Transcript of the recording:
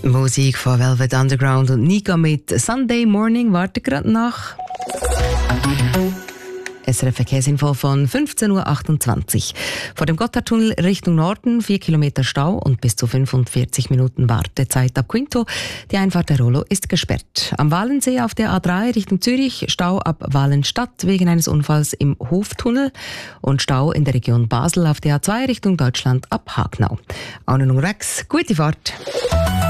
Musik von Velvet Underground und Nika mit Sunday Morning wartet gerade nach. SRF Verkehrsinfo von 15.28 Uhr. Vor dem Gotthardtunnel Richtung Norden 4 Kilometer Stau und bis zu 45 Minuten Wartezeit ab Quinto. Die Einfahrt der Rollo ist gesperrt. Am Walensee auf der A3 Richtung Zürich Stau ab Walenstadt wegen eines Unfalls im Hoftunnel und Stau in der Region Basel auf der A2 Richtung Deutschland ab Hagnau. Auch noch Rex, gute Fahrt.